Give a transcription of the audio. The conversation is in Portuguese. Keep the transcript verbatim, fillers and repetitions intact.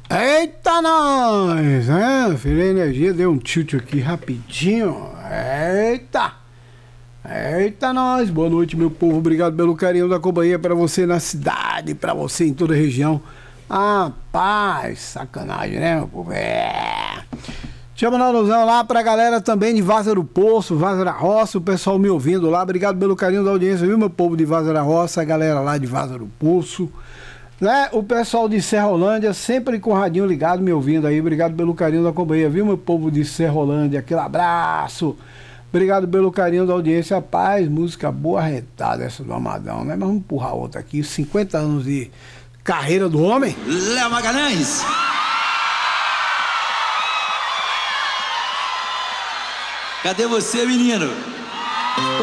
Eita, nós! É, filho, a energia deu um tilt aqui rapidinho. Eita! Eita, nós! Boa noite, meu povo. Obrigado pelo carinho da companhia para você na cidade, para você em toda a região. Ah, paz! Sacanagem, né, meu povo? É! Chama na alusão lá pra galera também de Vaza do Poço, Vaza da Roça, o pessoal me ouvindo lá. Obrigado pelo carinho da audiência, viu, meu povo de Vaza da Roça, a galera lá de Vaza do Poço. Né? O pessoal de Serrolândia, sempre com o radinho ligado, me ouvindo aí. Obrigado pelo carinho da companhia, viu, meu povo de Serrolândia? Aquele abraço. Obrigado pelo carinho da audiência. Paz, música boa, arretada essa do Amadão, né? Mas vamos empurrar outra aqui. cinquenta anos de carreira do homem. Léo Magalhães. Cadê você, menino?